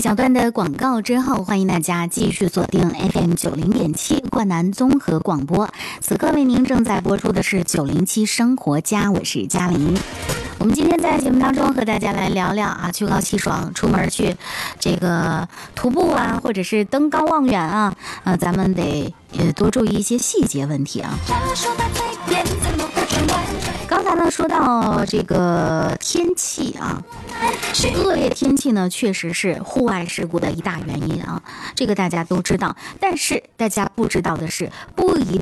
小段的广告之后，欢迎大家继续锁定 FM90.7冠南综合广播。此刻为您正在播出的是907生活家，我是嘉玲。我们今天在节目当中和大家来聊聊啊，秋高气爽，出门去这个徒步啊，或者是登高望远啊，咱们得多注意一些细节问题啊。刚才呢说到这个天气啊，恶劣天气呢确实是户外事故的一大原因啊，这个大家都知道。但是大家不知道的是，不一